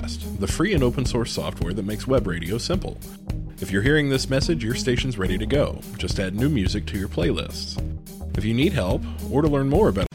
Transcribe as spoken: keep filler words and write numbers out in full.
Podcast, the free and open source software that makes web radio simple. If you're hearing this message, your station's ready to go. Just add new music to your playlists. If you need help, or to learn more about